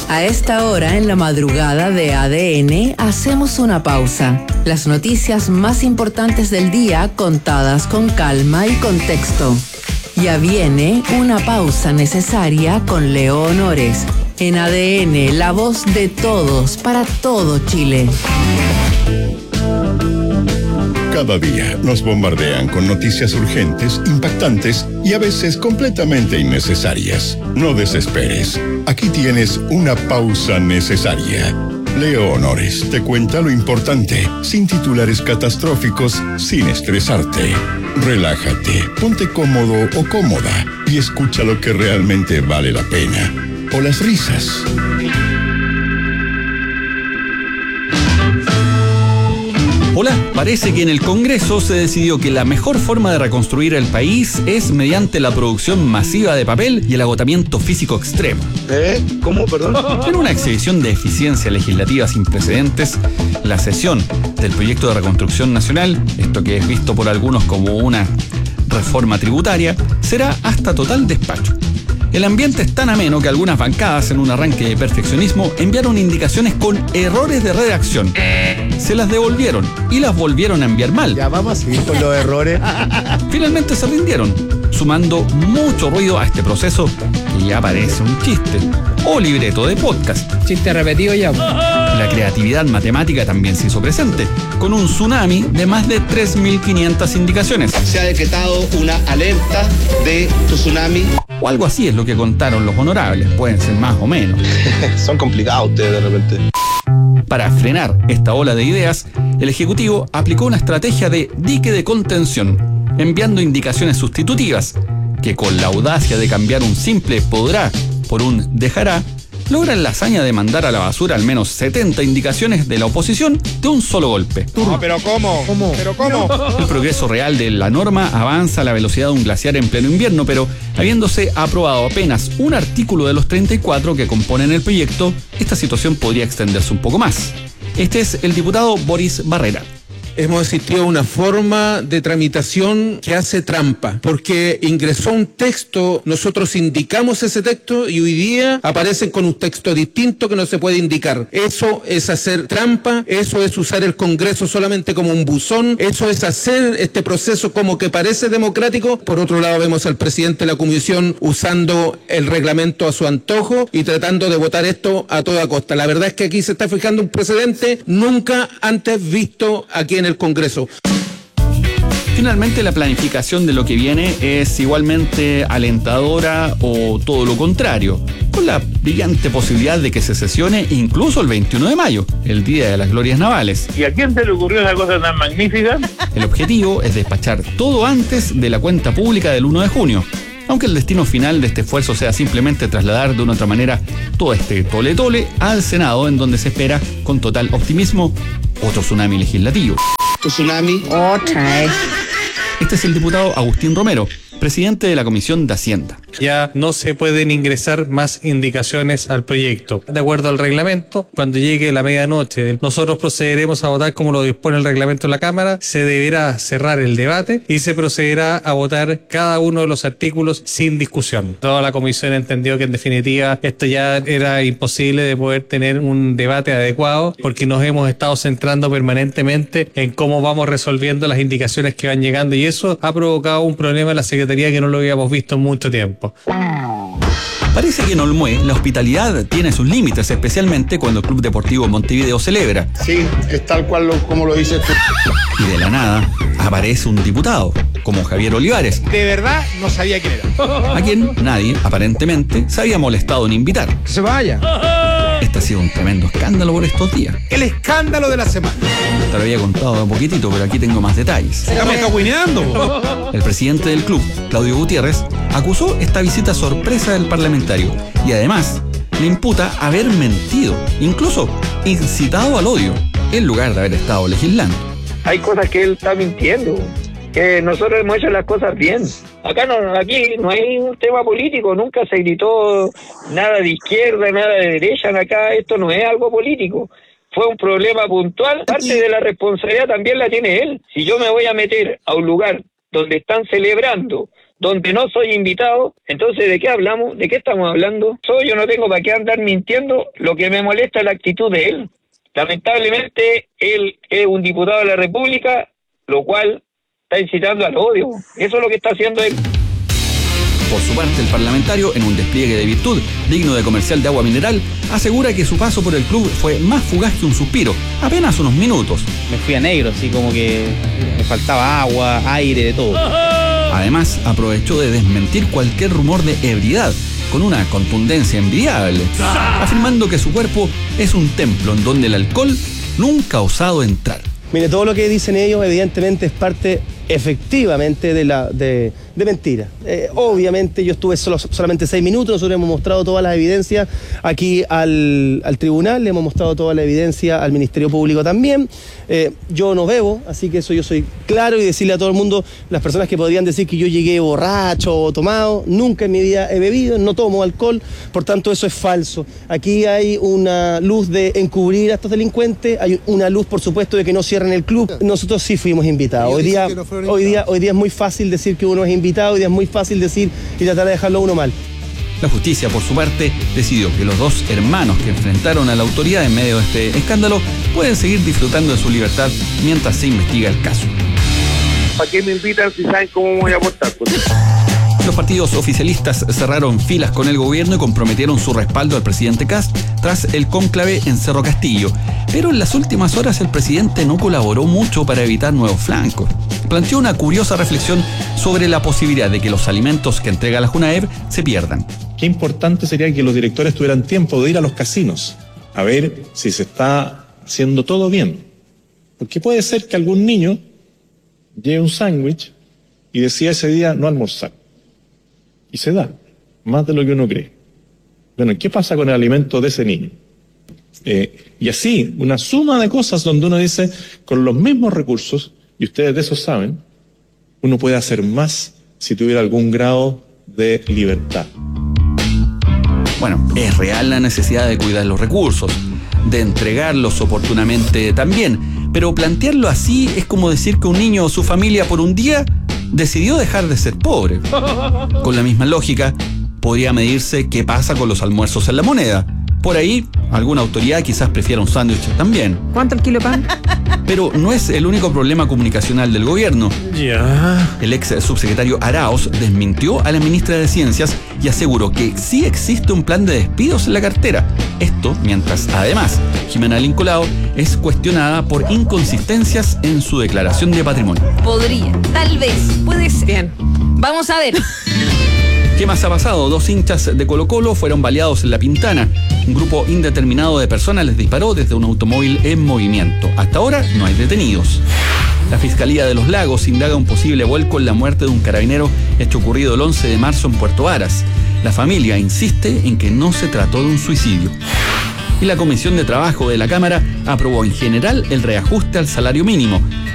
A esta hora, en la madrugada de ADN, hacemos una pausa. Las noticias más importantes del día contadas con calma y contexto. Ya viene una pausa necesaria con Leo Honores. En ADN, la voz de todos para todo Chile. Cada día nos bombardean con noticias urgentes, impactantes y a veces completamente innecesarias. No desesperes. Aquí tienes una pausa necesaria. Leo Honores te cuenta lo importante, sin titulares catastróficos, sin estresarte. Relájate, ponte cómodo o cómoda y escucha lo que realmente vale la pena. O las risas. Hola, parece que en el Congreso se decidió que la mejor forma de reconstruir el país es mediante la producción masiva de papel y el agotamiento físico extremo. ¿Cómo? Perdón. En una exhibición de eficiencia legislativa sin precedentes, la sesión del proyecto de reconstrucción nacional, esto que es visto por algunos como una reforma tributaria, será hasta total despacho. El ambiente es tan ameno que algunas bancadas, en un arranque de perfeccionismo, enviaron indicaciones con errores de redacción. Se las devolvieron y las volvieron a enviar mal. Ya vamos a seguir con los errores. Finalmente se rindieron, sumando mucho ruido a este proceso que ya parece un chiste o libreto de podcast. Chiste repetido ya. La creatividad matemática también se hizo presente, con un tsunami de más de 3.500 indicaciones. Se ha decretado una alerta de tsunami. O algo así es lo que contaron los honorables, pueden ser más o menos. Son complicados ustedes de repente. Para frenar esta ola de ideas, el Ejecutivo aplicó una estrategia de dique de contención, enviando indicaciones sustitutivas, que con la audacia de cambiar un simple podrá por un dejará, logran la hazaña de mandar a la basura al menos 70 indicaciones de la oposición de un solo golpe. No, pero ¿cómo? ¿Pero cómo? El progreso real de la norma avanza a la velocidad de un glaciar en pleno invierno, pero habiéndose aprobado apenas un artículo de los 34 que componen el proyecto, esta situación podría extenderse un poco más. Este es el diputado Boris Barrera. Hemos asistido a una forma de tramitación que hace trampa, porque ingresó un texto, nosotros indicamos ese texto y hoy día aparecen con un texto distinto que no se puede indicar. Eso es hacer trampa, eso es usar el Congreso solamente como un buzón, eso es hacer este proceso como que parece democrático. Por otro lado, vemos al presidente de la Comisión usando el reglamento a su antojo y tratando de votar esto a toda costa. La verdad es que aquí se está fijando un precedente nunca antes visto aquí en el Congreso. Finalmente, la planificación de lo que viene es igualmente alentadora o todo lo contrario, con la brillante posibilidad de que se sesione incluso el 21 de mayo, el Día de las Glorias Navales. ¿Y a quién se le ocurrió esa cosa tan magnífica? El objetivo es despachar todo antes de la cuenta pública del 1 de junio, aunque el destino final de este esfuerzo sea simplemente trasladar de una otra manera todo este tole-tole al Senado, en donde se espera, con total optimismo, otro tsunami legislativo. Tsunami. Otra vez. Este es el diputado Agustín Romero, presidente de la Comisión de Hacienda. Ya no se pueden ingresar más indicaciones al proyecto. De acuerdo al reglamento, cuando llegue la medianoche, nosotros procederemos a votar como lo dispone el reglamento de la Cámara, se deberá cerrar el debate y se procederá a votar cada uno de los artículos sin discusión. Toda la comisión entendió que en definitiva esto ya era imposible de poder tener un debate adecuado, porque nos hemos estado centrando permanentemente en cómo vamos resolviendo las indicaciones que van llegando, y eso ha provocado un problema en la Secretaría que no lo habíamos visto en mucho tiempo. Parece que en Olmué la hospitalidad tiene sus límites, especialmente cuando el Club Deportivo Montevideo celebra. Sí, es tal cual como lo dices tú. Y de la nada aparece un diputado, como Javier Olivares. De verdad no sabía quién era. A quien nadie, aparentemente, se había molestado en invitar. Que se vaya. Este ha sido un tremendo escándalo por estos días. El escándalo de la semana. Te lo había contado un poquitito, pero aquí tengo más detalles. Estamos cagüineando. El presidente del club, Claudio Gutiérrez, acusó esta visita sorpresa del parlamentario y además le imputa haber mentido, incluso incitado al odio, en lugar de haber estado legislando. Hay cosas que él está mintiendo, que nosotros hemos hecho las cosas bien. Aquí no hay un tema político, nunca se gritó nada de izquierda, nada de derecha, acá esto no es algo político. Fue un problema puntual, parte de la responsabilidad también la tiene él. Si yo me voy a meter a un lugar donde están celebrando, donde no soy invitado. Entonces, ¿de qué hablamos? ¿De qué estamos hablando? Yo no tengo para qué andar mintiendo. Lo que me molesta es la actitud de él. Lamentablemente, él es un diputado de la República, lo cual está incitando al odio. Eso es lo que está haciendo él. Por su parte, el parlamentario, en un despliegue de virtud digno de comercial de agua mineral, asegura que su paso por el club fue más fugaz que un suspiro, apenas unos minutos. Me fui a negro, así como que me faltaba agua, aire, de todo. Además, aprovechó de desmentir cualquier rumor de ebriedad, con una contundencia envidiable, afirmando que su cuerpo es un templo en donde el alcohol nunca ha osado entrar. Mire, todo lo que dicen ellos evidentemente es parte efectivamente de mentira. Obviamente yo estuve solamente 6 minutos, nosotros hemos mostrado todas las evidencias aquí al tribunal, le hemos mostrado toda la evidencia al Ministerio Público también. Yo no bebo, así que eso yo soy claro, y decirle a todo el mundo, las personas que podrían decir que yo llegué borracho o tomado, nunca en mi vida he bebido, no tomo alcohol, por tanto eso es falso. Aquí hay una luz de encubrir a estos delincuentes, hay una luz por supuesto de que no cierren el club. Nosotros sí fuimos invitados. Hoy día es muy fácil decir que uno es invitado, hoy día es muy fácil decir y tratar de dejarlo uno mal. La justicia, por su parte, decidió que los 2 hermanos que enfrentaron a la autoridad en medio de este escándalo pueden seguir disfrutando de su libertad mientras se investiga el caso. ¿Para qué me invitan si saben cómo voy a votar? Los partidos oficialistas cerraron filas con el gobierno y comprometieron su respaldo al presidente Kast tras el cónclave en Cerro Castillo. Pero en las últimas horas el presidente no colaboró mucho para evitar nuevos flancos. Planteó una curiosa reflexión sobre la posibilidad de que los alimentos que entrega la Junaev se pierdan. Qué importante sería que los directores tuvieran tiempo de ir a los casinos a ver si se está haciendo todo bien. Porque puede ser que algún niño lleve un sándwich y decida ese día no almorzar. Y se da, más de lo que uno cree. Bueno, ¿qué pasa con el alimento de ese niño? Y así, una suma de cosas donde uno dice, con los mismos recursos, y ustedes de eso saben, uno puede hacer más si tuviera algún grado de libertad. Bueno, es real la necesidad de cuidar los recursos, de entregarlos oportunamente también, pero plantearlo así es como decir que un niño o su familia por un día decidió dejar de ser pobre. Con la misma lógica, podría medirse qué pasa con los almuerzos en La Moneda. Por ahí, alguna autoridad quizás prefiera un sándwich también. ¿Cuánto el kilo pan? Pero no es el único problema comunicacional del gobierno. Ya. El ex subsecretario Arauz desmintió a la ministra de Ciencias y aseguró que sí existe un plan de despidos en la cartera. Esto mientras, además, Jimena Lincolao es cuestionada por inconsistencias en su declaración de patrimonio. Podría, tal vez, puede ser. Bien. Vamos a ver. ¿Qué más ha pasado? 2 hinchas de Colo-Colo fueron baleados en La Pintana. Un grupo indeterminado de personas les disparó desde un automóvil en movimiento. Hasta ahora no hay detenidos. La Fiscalía de Los Lagos indaga un posible vuelco en la muerte de un carabinero hecho ocurrido el 11 de marzo en Puerto Varas. La familia insiste en que no se trató de un suicidio. Y la Comisión de Trabajo de la Cámara aprobó en general el reajuste al salario mínimo.